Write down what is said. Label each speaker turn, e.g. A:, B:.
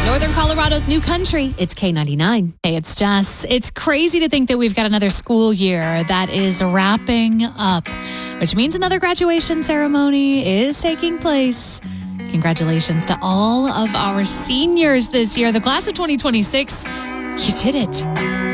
A: Northern Colorado's new country. It's K99. Hey, it's Jess. It's crazy to think that we've got another school year that is wrapping up, which means another graduation ceremony is taking place. Congratulations to all of our seniors this year. The class of 2026, you did it.